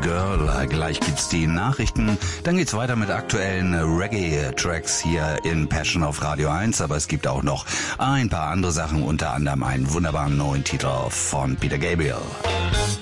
Girl. Gleich gibt's die Nachrichten. Dann geht's weiter mit aktuellen Reggae-Tracks hier in Passion auf Radio 1. Aber es gibt auch noch ein paar andere Sachen, unter anderem einen wunderbaren neuen Titel von Peter Gabriel.